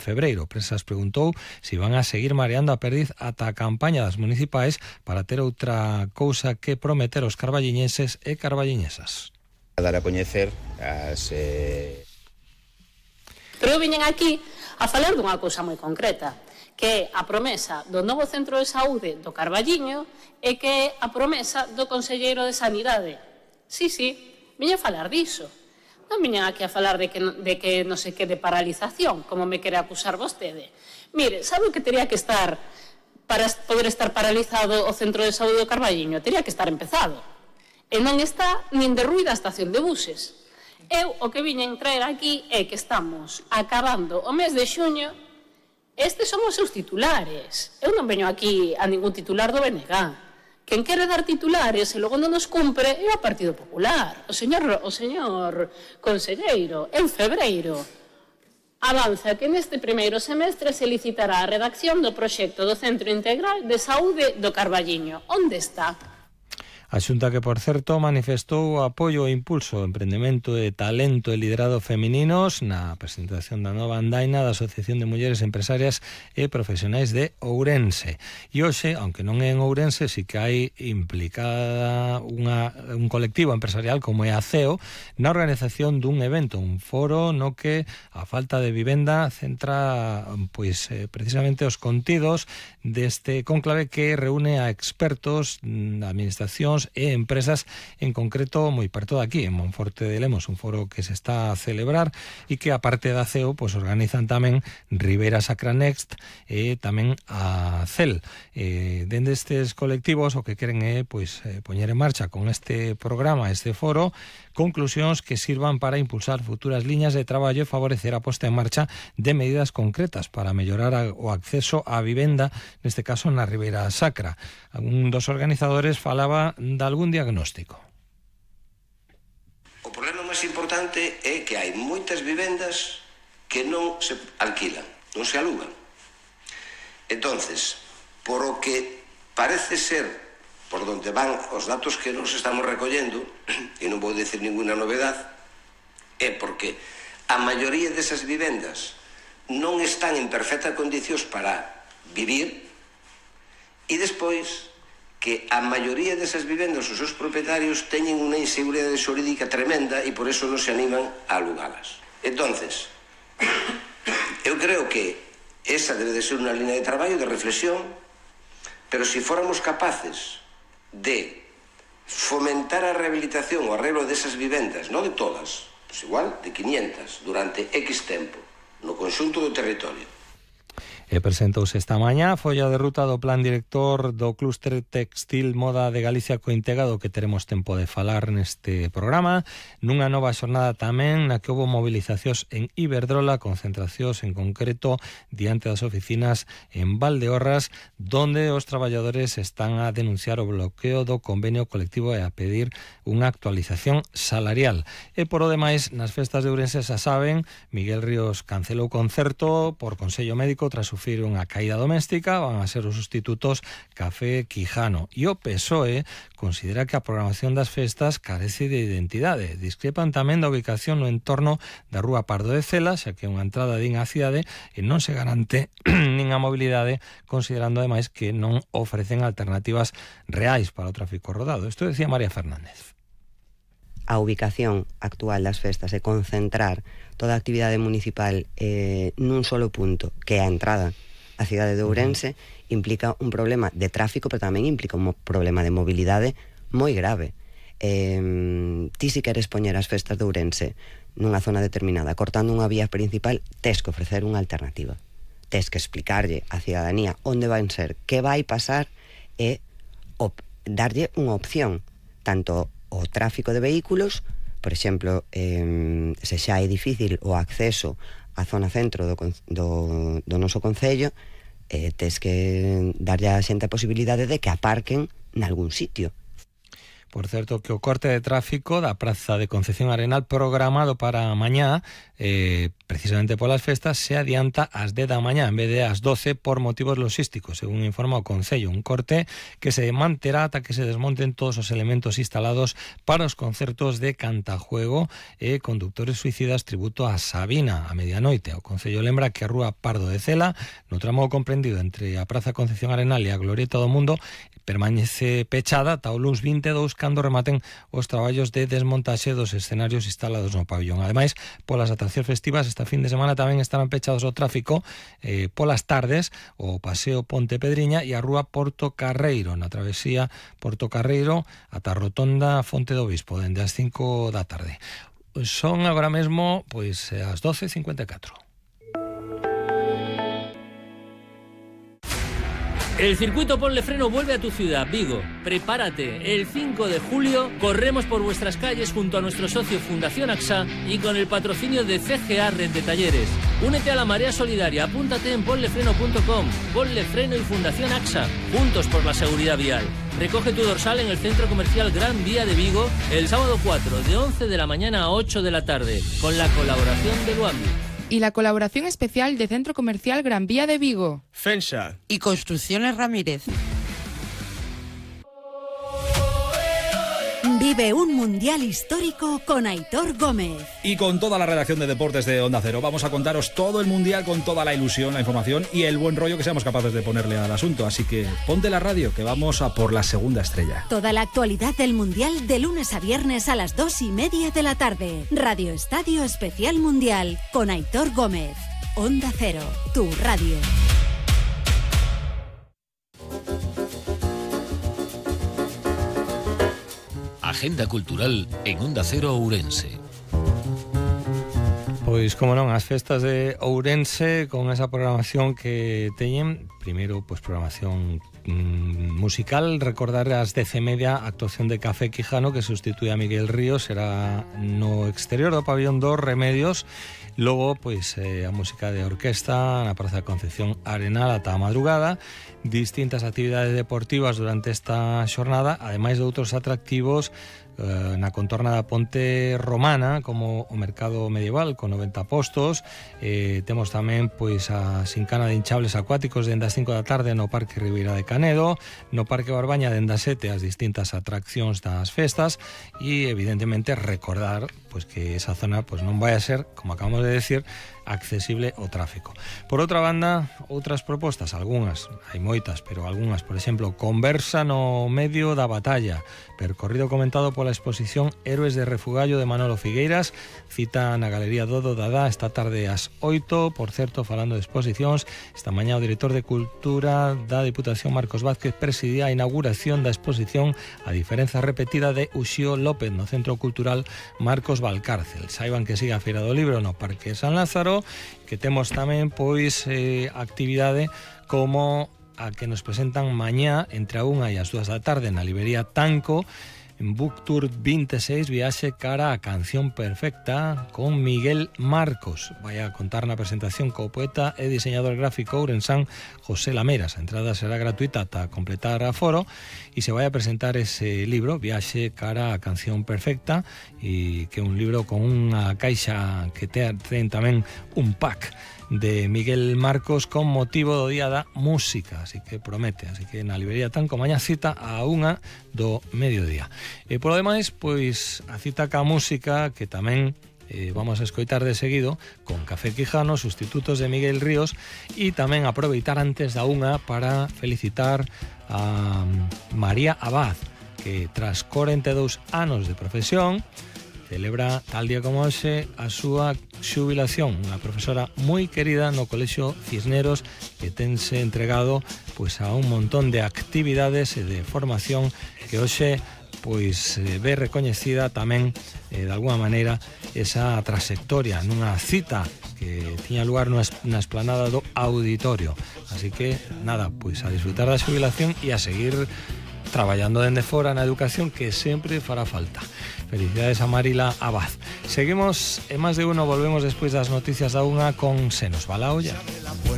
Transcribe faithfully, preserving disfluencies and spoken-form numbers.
febreiro. Presas preguntou se van a seguir mareando a perdiz ata a campaña das municipais para ter outra cousa que prometer aos carballiñeses e carballiñesas. A dar a coñecer as... Eh... Pero eu viñen aquí a falar dunha cousa moi concreta, que é a promesa do novo centro de saúde do Carballiño e que é a promesa do conselleiro de Sanidade. Sí, sí, viñen a falar diso. Non viñen aquí a falar de que, de que non se quede paralización, como me quere acusar vostede. Mire, sabe o que teria que estar para poder estar paralizado o centro de saúde do Carballiño? Teria que estar empezado. E non está nin derruída a estación de buses. Eu o que viñen traer aquí é que estamos acabando o mes de xuño. Estes son os seus titulares. Eu non veño aquí a ningún titular do B N G. Quen quere dar titulares e logo non nos cumpre é o Partido Popular. O señor, o señor conselleiro, en febreiro, avanza que neste primeiro semestre se licitará a redacción do proxecto do Centro Integral de Saúde do Carballiño. Onde está? A Xunta, que por certo manifestou o apoio e impulso ao emprendemento de talento e liderado femininos na presentación da nova andaina da Asociación de Mulleres Empresarias e Profesionais de Ourense. E hoxe, aunque non é en Ourense, si que hai implicada unha, un colectivo empresarial como é a C E O na organización dun evento, un foro no que a falta de vivenda centra pois precisamente os contidos deste conclave que reúne a expertos da administracións e empresas, en concreto moi perto de aquí, en Monforte de Lemos, un foro que se está a celebrar e que a parte da C E O pues, organizan tamén Ribera Sacra Next e tamén a C E L. Eh, dende estes colectivos o que queren é pues, eh, poñer en marcha con este programa, este foro, conclusións que sirvan para impulsar futuras liñas de traballo e favorecer a posta en marcha de medidas concretas para mellorar a, o acceso á vivenda, neste caso na Ribeira Sacra. Un dos organizadores falaba de algún diagnóstico. O problema máis importante é que hai moitas vivendas que non se alquilan, non se alugan. Entonces, por o que parece ser, por donde van os datos que nos estamos recollendo, e non vou dicir ninguna novedade, é porque a maioría desas vivendas non están en perfectas condicións para vivir, e despois que a maioría desas vivendas os seus propietarios teñen unha inseguridade xurídica tremenda e por eso non se animan a alugalas. Entonces, eu creo que esa debe de ser unha línea de traballo, de reflexión, pero se fóramos capaces de fomentar a rehabilitación o arreglo desas vivendas, non de todas, pues igual de quinientas, durante X tempo, no conxunto do territorio. E presentouse esta mañá a folla de ruta do Plan Director do Clúster Textil Moda de Galicia Cointega, do que teremos tempo de falar neste programa, nunha nova xornada tamén na que houve movilizacións en Iberdrola, concentracións en concreto diante das oficinas en Valdeorras, donde os traballadores están a denunciar o bloqueo do convenio colectivo e a pedir unha actualización salarial. E por o demais, nas festas de Ourense, xa saben, Miguel Ríos cancelou concerto por Consello Médico tras sufrir unha caída doméstica. Van a ser os sustitutos Café Quijano. E o P S O E considera que a programación das festas carece de identidade. Discrepan tamén da ubicación no entorno da Rúa Pardo de Cela, xa que é unha entrada din á cidade e non se garante nin a mobilidade, considerando ademais que non ofrecen alternativas reais para o tráfico rodado. Isto decía María Fernández. A ubicación actual das festas é concentrar toda a actividade municipal eh, nun solo punto, que é a entrada á cidade de Ourense, implica un problema de tráfico, pero tamén implica un problema de mobilidade moi grave. Eh, ti si queres poñer as festas de Ourense nunha zona determinada, cortando unha vía principal, tes que ofrecer unha alternativa. Tes que explicarlle á cidadanía onde van ser, que vai pasar e op- darlle unha opción, tanto o tráfico de vehículos, por exemplo, eh, se xa é difícil o acceso á zona centro do, do, do noso concello, eh, tes que darlle a xente a posibilidade de que aparquen nalgún sitio. Por certo, que o corte de tráfico da praza de Concepción Arenal programado para mañá eh, precisamente polas festas, se adianta ás dez da mañá en vez de ás doce por motivos logísticos, según informa o Concello. Un corte que se manterá ata que se desmonten todos os elementos instalados para os concertos de cantajuego e Conductores Suicidas tributo a Sabina a medianoite. O Concello lembra que a rúa Pardo de Cela, no tramo comprendido entre a Praza Concepción Arenal e a Glorieta do Mundo, permanece pechada ata o luns vinte e dous cando rematen os traballos de desmontaxe dos escenarios instalados no pabillón. Ademais, polas atraccións festivas esta fin de semana tamén estarán pechados ao tráfico eh, polas tardes o Paseo Ponte Pedriña e a rúa Porto Carreiro, na travesía Porto Carreiro ata a rotonda Fonte do Bispo, dende as cinco da tarde. Son agora mesmo pois as doce e cincuenta e catro. El circuito Ponle Freno vuelve a tu ciudad, Vigo. Prepárate, el cinco de julio corremos por vuestras calles junto a nuestro socio Fundación AXA y con el patrocinio de C G A Red de Talleres. Únete a la marea solidaria, apúntate en ponlefreno punto com. Ponle Freno y Fundación AXA, juntos por la seguridad vial. Recoge tu dorsal en el Centro Comercial Gran Vía de Vigo el sábado cuatro, de once de la mañana a ocho de la tarde, con la colaboración de Luambi. Y la colaboración especial de Centro Comercial Gran Vía de Vigo. Fensa. Y Construcciones Ramírez. Vive un mundial histórico con Aitor Gómez. Y con toda la redacción de deportes de Onda Cero vamos a contaros todo el mundial con toda la ilusión, la información y el buen rollo que seamos capaces de ponerle al asunto. Así que ponte la radio que vamos a por la segunda estrella. Toda la actualidad del mundial de lunes a viernes a las dos y media de la tarde. Radio Estadio Especial Mundial con Aitor Gómez. Onda Cero, tu radio. Agenda cultural en Onda Cero Ourense. Pois, como non, as festas de Ourense con esa programación que teñen. Primeiro, pois programación mmm, musical. Recordar as dez e media actuación de Café Quijano, que sustituye a Miguel Ríos, será no exterior do pabillón dos Remedios. Logo, pois, eh, a música de orquesta na Praza Concepción Arenal ata a madrugada. Distintas actividades deportivas durante esta xornada, ademais de outros atractivos eh, na contorna da Ponte Romana, como o Mercado Medieval con noventa postos. Eh, temos tamén pois a Sincana de Hinchables Acuáticos dende as cinco da tarde no Parque Ribeira de Canedo, no Parque Barbaña dende as sete as distintas atraccións das festas e evidentemente recordar pois que esa zona pois non vai a ser, como acabamos de decir, accesible ao tráfico. Por outra banda, outras propostas, algunhas, hai moitas, pero algunhas, por exemplo, Conversa no medio da batalla, percorrido comentado pola exposición Héroes de Refugallo de Manolo Figueiras, cita na Galería Dodo Dadá esta tarde ás oito. Por certo, falando de exposicións, esta mañá o director de Cultura da Diputación Marcos Vázquez presidía a inauguración da exposición A diferenza repetida de Uxío López no Centro Cultural Marcos Valcárcel. Saiban que sigue a Feira do Libro no Parque San Lázaro, que temos tamén pois eh, actividade como a que nos presentan mañá entre a unha e as dúas da tarde na librería Tanco, en Book Tour veintiséis, viaxe cara a Canción Perfecta con Miguel Marcos. Vai a contar na presentación co poeta e diseñador gráfico ourensán José Lameras. A entrada será gratuita ata completar aforo e se vai a presentar ese libro, Viaxe cara a Canción Perfecta, e que é un libro con unha caixa que ten tamén un pack de Miguel Marcos con motivo do Día da Música, así que promete. Así que na librería Tanco mañá cita a unha do mediodía. E polo demais, pois a cita ca música que tamén eh, vamos a escoitar de seguido con Café Quijano, sustitutos de Miguel Ríos, e tamén aproveitar antes da unha para felicitar a María Abad, que tras corenta e dous anos de profesión celebra tal día como hoxe a súa xubilación. Unha profesora moi querida no Colexio Cisneros que tense entregado pois a un montón de actividades e de formación que hoxe pois ve recoñecida tamén eh, de alguna maneira esa trayectoria nunha cita que tiña lugar na esplanada do auditorio. Así que nada, pois a disfrutar da xubilación e a seguir traballando dende fora na educación, que sempre fará falta. Felicidades a Marila Abad. Seguimos en Más de Uno, volvemos despois das noticias da unha con Se nos va la olla.